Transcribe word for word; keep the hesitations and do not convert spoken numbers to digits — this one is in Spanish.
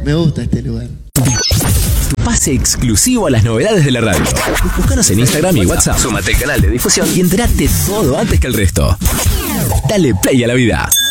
Me gusta este lugar. Pase exclusivo a las novedades de la radio. Búscanos en Instagram y WhatsApp. Súmate al canal de difusión y entérate todo antes que el resto. Dale play a la vida.